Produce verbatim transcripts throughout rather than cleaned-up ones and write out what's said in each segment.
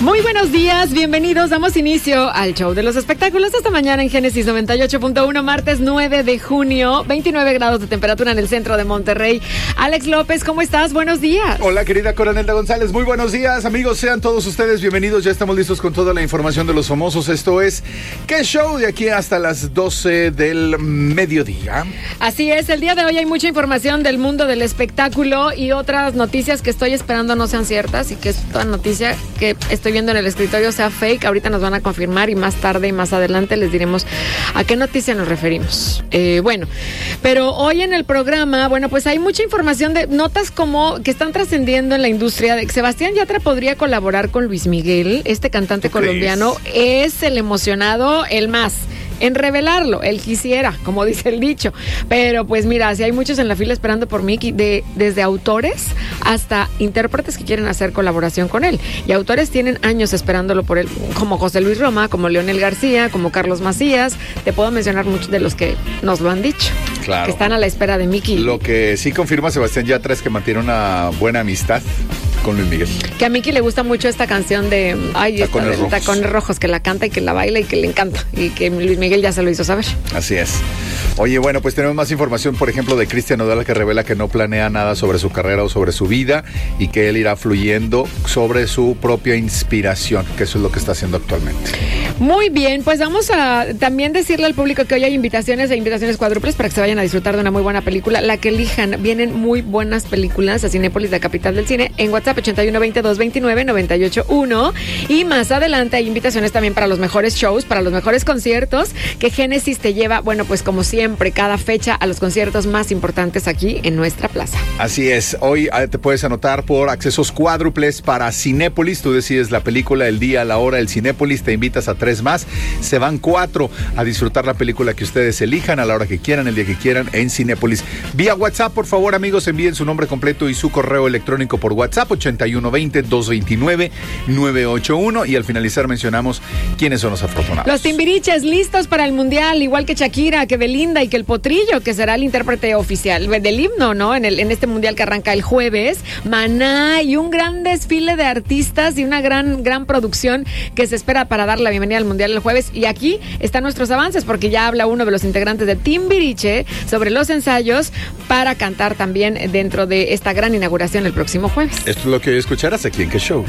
Muy buenos días, bienvenidos. Damos inicio al show de los espectáculos esta mañana en Génesis noventa y ocho punto uno, martes nueve de junio, veintinueve grados de temperatura en el centro de Monterrey. Alex López, ¿cómo estás? Buenos días. Hola, querida Coronelda González, muy buenos días, amigos. Sean todos ustedes bienvenidos. Ya estamos listos con toda la información de los famosos. Esto es ¿Qué Show? De aquí hasta las doce del mediodía. Así es, el día de hoy hay mucha información del mundo del espectáculo y otras noticias que estoy esperando no sean ciertas y que es toda noticia que estoy viendo en el escritorio sea fake. Ahorita nos van a confirmar y más tarde y más adelante les diremos a qué noticia nos referimos. Eh, bueno, pero hoy en el programa, bueno, pues hay mucha información de notas como que están trascendiendo en la industria de que Sebastián Yatra podría colaborar con Luis Miguel. Este cantante colombiano es el emocionado, el más en revelarlo, él quisiera, como dice el dicho, pero pues mira, si hay muchos en la fila esperando por mí, de, desde autores hasta intérpretes que quieren hacer colaboración con él, y autores tienen años esperándolo por él, como José Luis Roma, como Leonel García, como Carlos Macías, te puedo mencionar muchos de los que nos lo han dicho, claro, que están a la espera de Miki. Lo que sí confirma Sebastián Yatra es que mantiene una buena amistad con Luis Miguel. Que a Miki le gusta mucho esta canción de ay, Tacones, esta, de, Rojos. Tacones Rojos, que la canta y que la baila y que le encanta, y que Luis Miguel ya se lo hizo saber. Así es. Oye, bueno, pues tenemos más información, por ejemplo, de Cristian Nodal, que revela que no planea nada sobre su carrera o sobre su vida y que él irá fluyendo sobre su propia inspiración, que eso es lo que está haciendo actualmente. Muy bien, pues vamos a también decirle al público que hoy hay invitaciones e invitaciones cuádruples para que se vayan a disfrutar de una muy buena película, la que elijan. Vienen muy buenas películas a Cinépolis, la capital del cine, en WhatsApp ochenta y uno veintidós veintinueve noventa y ocho uno, y más adelante hay invitaciones también para los mejores shows, para los mejores conciertos que Génesis te lleva, bueno, pues como siempre, cada fecha a los conciertos más importantes aquí en nuestra plaza. Así es, hoy te puedes anotar por accesos cuádruples para Cinépolis, tú decides la película, el día, la hora, el Cinépolis, te invitas a tres más, se van cuatro a disfrutar la película que ustedes elijan a la hora que quieran, el día que quieran en Cinépolis. Vía WhatsApp, por favor, amigos, envíen su nombre completo y su correo electrónico por WhatsApp ochenta y uno veinte dos veintinueve nueve ocho uno, y al finalizar mencionamos quiénes son los afortunados. Los Timbiriches listos para el Mundial, igual que Shakira, que Belinda y que el Potrillo, que será el intérprete oficial del himno, ¿no? En, el, en este Mundial que arranca el jueves, Maná y un gran desfile de artistas y una gran, gran producción que se espera para dar la bienvenida al Mundial el jueves. Y aquí están nuestros avances, porque ya habla uno de los integrantes de Timbiriche sobre los ensayos para cantar también dentro de esta gran inauguración el próximo jueves. Esto es lo que hoy escucharás aquí en ¿Qué Show?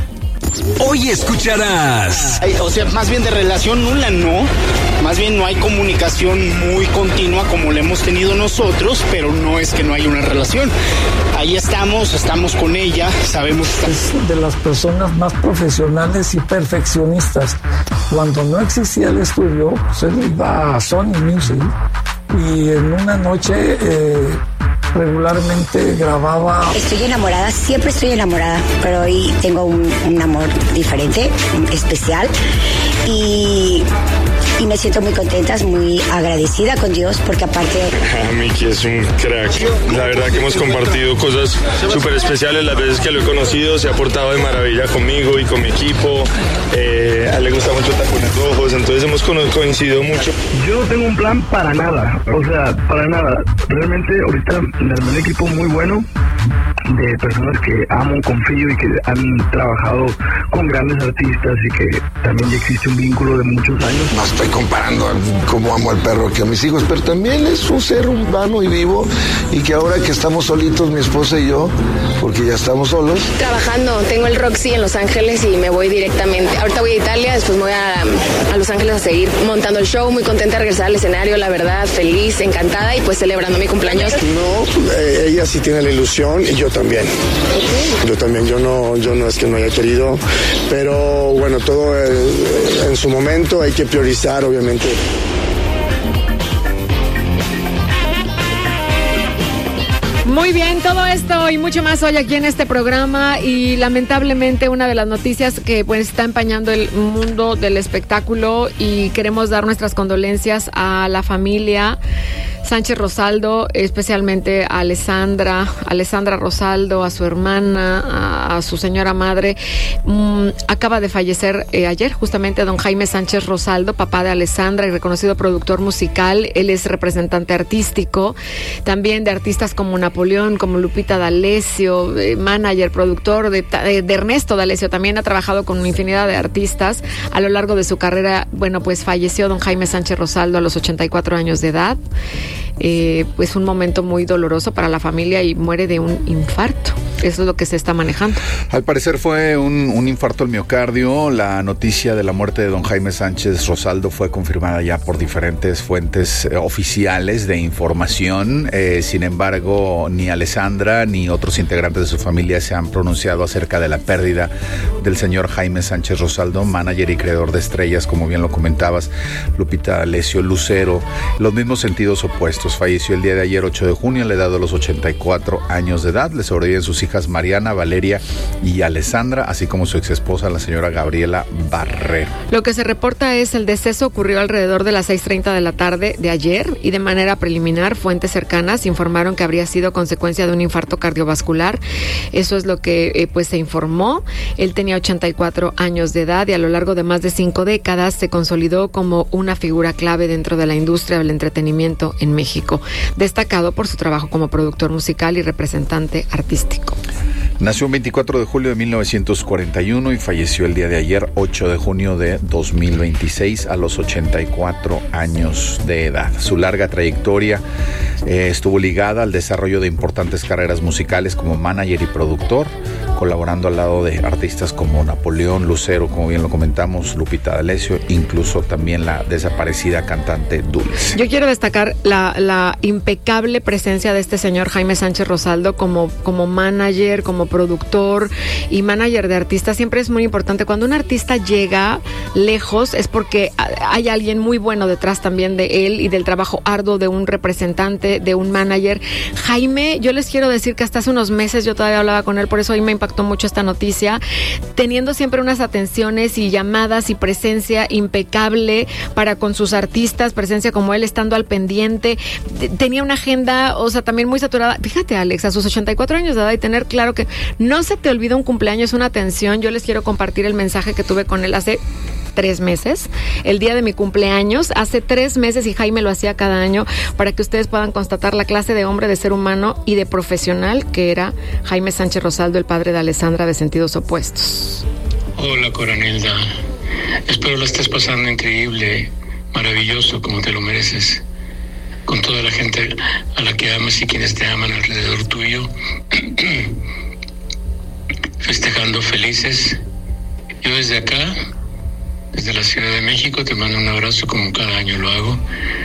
Hoy escucharás. Ay, o sea, más bien de relación nula, no. Más bien no hay comunicación muy continua como la hemos tenido nosotros, pero no es que no haya una relación. Ahí estamos, estamos con ella, sabemos. Es de las personas más profesionales y perfeccionistas. Cuando no existía el estudio, pues él iba a Sony Music y en una noche eh, regularmente grababa. Estoy enamorada, siempre estoy enamorada, pero hoy tengo un, un amor diferente, especial, y, y me siento muy contenta, muy agradecida con Dios, porque aparte... Ah, Miki es un crack. La verdad que hemos compartido cosas súper especiales las veces que lo he conocido, se ha portado de maravilla conmigo y con mi equipo, eh, a él le gusta mucho Tacones Rojos, entonces hemos coincidido mucho. Yo no tengo un plan para nada, o sea, para nada. Realmente ahorita me armé un equipo muy bueno de personas que amo, confío y que han trabajado con grandes artistas y que también ya existe un vínculo de muchos años. No estoy comparando a cómo amo al perro que a mis hijos, pero también es un ser humano y vivo, y que ahora que estamos solitos, mi esposa y yo, porque ya estamos solos. Trabajando, tengo el Roxy en Los Ángeles y me voy directamente. Ahorita voy a Italia, después me voy a, a Los Ángeles a seguir montando el show, muy contenta de regresar al escenario, la verdad, feliz, encantada y pues celebrando mi cumpleaños. No, eh, ella sí tiene la ilusión y yo también. Okay. Yo también, yo no, yo no es que no haya querido, pero bueno, todo eh, en su momento hay que priorizar, obviamente. Muy bien, todo esto y mucho más hoy aquí en este programa, y lamentablemente una de las noticias que pues está empañando el mundo del espectáculo, y queremos dar nuestras condolencias a la familia Sánchez Rosaldo, especialmente a Alessandra, Alessandra Rosaldo, a su hermana, a, a su señora madre. Mm, acaba de fallecer eh, ayer justamente don Jaime Sánchez Rosaldo, papá de Alessandra y reconocido productor musical. Él es representante artístico, también de artistas como Napoleón Napoleón, como Lupita D'Alessio, eh, manager, productor de, de, de Ernesto D'Alessio. También ha trabajado con infinidad de artistas a lo largo de su carrera. Bueno, pues falleció don Jaime Sánchez Rosaldo a los ochenta y cuatro años de edad. Eh, pues un momento muy doloroso para la familia y muere de un infarto. Eso es lo que se está manejando. Al parecer fue un, un infarto al miocardio. La noticia de la muerte de don Jaime Sánchez Rosaldo fue confirmada ya por diferentes fuentes eh, oficiales de información. Eh, sin embargo, ni Alessandra ni otros integrantes de su familia se han pronunciado acerca de la pérdida del señor Jaime Sánchez Rosaldo, manager y creador de estrellas, como bien lo comentabas, Lupita D'Alessio, Lucero, los mismos sentidos opuestos. Falleció el día de ayer, ocho de junio, a la edad de los ochenta y cuatro años de edad. Le sobreviven sus hijas Mariana, Valeria y Alessandra, así como su exesposa, la señora Gabriela Barrero. Lo que se reporta es el deceso ocurrió alrededor de las seis treinta de la tarde de ayer y de manera preliminar fuentes cercanas informaron que habría sido consecuencia de un infarto cardiovascular. Eso es lo que eh, pues se informó. Él tenía ochenta y cuatro años de edad y a lo largo de más de cinco décadas se consolidó como una figura clave dentro de la industria del entretenimiento en México, destacado por su trabajo como productor musical y representante artístico. Nació el veinticuatro de julio de mil novecientos cuarenta y uno y falleció el día de ayer, ocho de junio de dos mil veintiséis, a los ochenta y cuatro años de edad. Su larga trayectoria eh, estuvo ligada al desarrollo de importantes carreras musicales como manager y productor, colaborando al lado de artistas como Napoleón, Lucero, como bien lo comentamos, Lupita D'Alessio, incluso también la desaparecida cantante Dulce. Yo quiero destacar la, la impecable presencia de este señor Jaime Sánchez Rosaldo como, como manager, como productor y manager de artistas. Siempre es muy importante. Cuando un artista llega lejos es porque hay alguien muy bueno detrás también de él y del trabajo arduo de un representante, de un manager. Jaime, yo les quiero decir que hasta hace unos meses yo todavía hablaba con él, por eso hoy me impactó mucho esta noticia, teniendo siempre unas atenciones y llamadas y presencia impecable para con sus artistas, presencia como él, estando al pendiente. Tenía una agenda, o sea, también muy saturada. Fíjate, Alex, a sus ochenta y cuatro años de edad y tener claro que no se te olvida un cumpleaños, una atención. Yo les quiero compartir el mensaje que tuve con él hace tres meses, el día de mi cumpleaños, hace tres meses, y Jaime lo hacía cada año, para que ustedes puedan constatar la clase de hombre, de ser humano y de profesional que era Jaime Sánchez Rosaldo, el padre de Alessandra, de Sentidos Opuestos. Hola, Coronelda. Espero la estés pasando increíble, maravilloso, como te lo mereces, con toda la gente a la que amas y quienes te aman alrededor tuyo, festejando felices. Yo desde acá, desde la Ciudad de México, te mando un abrazo como cada año lo hago.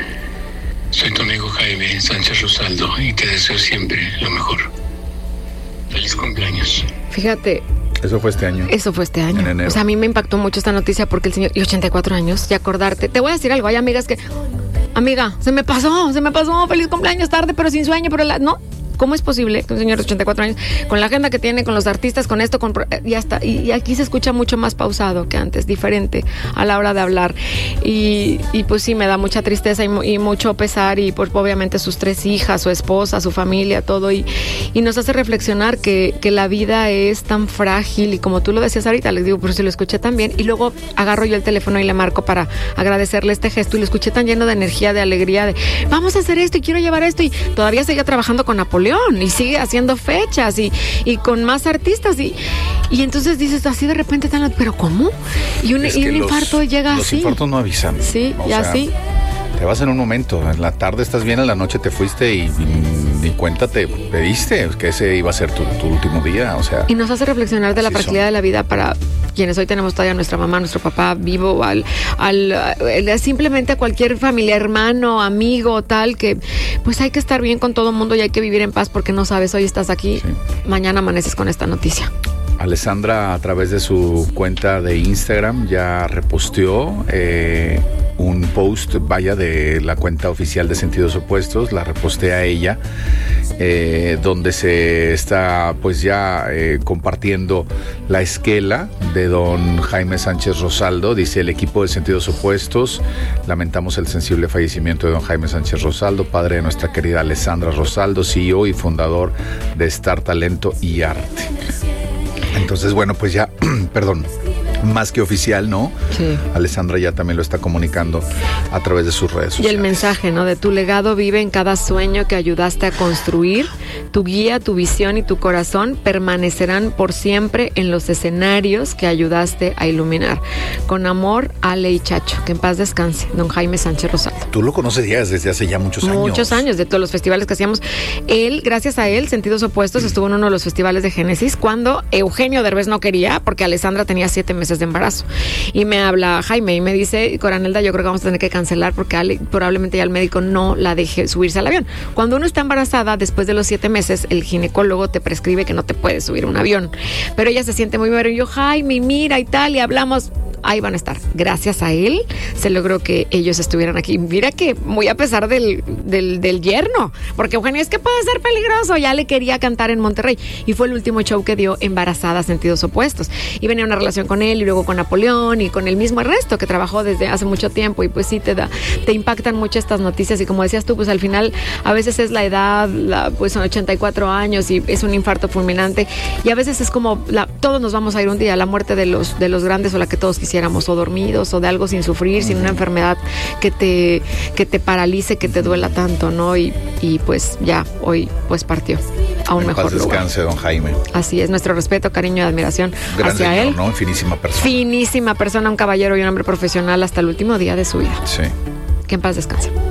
Soy tu amigo Jaime Sánchez Rosaldo y te deseo siempre lo mejor. Feliz cumpleaños. Fíjate. Eso fue este año. Eso fue este año. En enero. O sea, a mí me impactó mucho esta noticia porque el señor, y ochenta y cuatro años, y acordarte. Te voy a decir algo, hay amigas que, amiga, se me pasó, se me pasó, feliz cumpleaños tarde, pero sin sueño, pero la, no. ¿Cómo es posible que un señor de ochenta y cuatro años, con la agenda que tiene, con los artistas, con esto, con y hasta y, y aquí se escucha mucho más pausado que antes, diferente a la hora de hablar? Y, y pues sí, me da mucha tristeza y, y mucho pesar, y pues obviamente sus tres hijas, su esposa, su familia, todo, y, y nos hace reflexionar que, que la vida es tan frágil, y como tú lo decías ahorita, les digo, pero si lo escuché tan bien, y luego agarro yo el teléfono y le marco para agradecerle este gesto, y lo escuché tan lleno de energía, de alegría, de vamos a hacer esto y quiero llevar esto, y todavía seguía trabajando con Napoleón y sigue haciendo fechas y, y con más artistas y, y entonces dices así de repente tan, pero ¿cómo? Y un, y un los, infarto llega los así. Los infartos no avisan. Sí, y así. Te vas en un momento, en la tarde estás bien, en la noche te fuiste y ni cuenta te pediste que ese iba a ser tu, tu último día, o sea. Y nos hace reflexionar de la fragilidad de la vida para quienes hoy tenemos todavía a nuestra mamá, nuestro papá vivo, al, al, al simplemente a cualquier familia, hermano, amigo, tal, que pues hay que estar bien con todo el mundo y hay que vivir en paz porque no sabes, hoy estás aquí, sí, mañana amaneces con esta noticia. Alessandra, a través de su cuenta de Instagram, ya reposteó eh, un post, vaya, de la cuenta oficial de Sentidos Opuestos, la repostea ella, eh, donde se está pues ya eh, compartiendo la esquela de don Jaime Sánchez Rosaldo. Dice: el equipo de Sentidos Opuestos, lamentamos el sensible fallecimiento de don Jaime Sánchez Rosaldo, padre de nuestra querida Alessandra Rosaldo, C E O y fundador de Star Talento y Arte. Entonces, bueno, pues ya, perdón, más que oficial, ¿no? Sí. Alessandra ya también lo está comunicando a través de sus redes sociales. Y el mensaje, ¿no? De tu legado vive en cada sueño que ayudaste a construir. Tu guía, tu visión y tu corazón permanecerán por siempre en los escenarios que ayudaste a iluminar. Con amor, Ale y Chacho. Que en paz descanse, don Jaime Sánchez Rosaldo. Tú lo conoces ya desde hace ya muchos años. Muchos años, de todos los festivales que hacíamos. Él, gracias a él, Sentidos Opuestos, estuvo en uno de los festivales de Génesis cuando Eugenio Derbez no quería, porque Alessandra tenía siete meses de embarazo. Y me habla Jaime y me dice, Coranelda, yo creo que vamos a tener que cancelar porque Ale, probablemente ya el médico no la deje subirse al avión. Cuando uno está embarazada, después de los siete meses, el ginecólogo te prescribe que no te puedes subir a un avión. Pero ella se siente muy bien. Y yo, Jaime, mira y tal, y hablamos. Ahí van a estar. Gracias a él se logró que ellos estuvieran aquí. Mira que muy a pesar del, del, del yerno, porque Eugenio es que puede ser peligroso. Ya le quería cantar en Monterrey y fue el último show que dio embarazada, Sentidos Opuestos. Y venía una relación con él y luego con Napoleón y con el mismo Ernesto que trabajó desde hace mucho tiempo. Y pues sí te da, te impactan mucho estas noticias. Y como decías tú, pues al final a veces es la edad, la, pues son ochenta y cuatro años y es un infarto fulminante. Y a veces es como la, todos nos vamos a ir un día, la muerte de los, de los grandes o la que todos quisiéramos, o dormidos, o de algo sin sufrir, sin una enfermedad que te, que te paralice, que te duela tanto, ¿no? Y, y pues ya, hoy pues partió a un en mejor paz descanse, lugar. don Jaime. Así es, nuestro respeto, cariño y admiración Gran hacia señor, él. ¿no? Finísima persona. Finísima persona, un caballero y un hombre profesional hasta el último día de su vida. Sí. Que en paz descanse.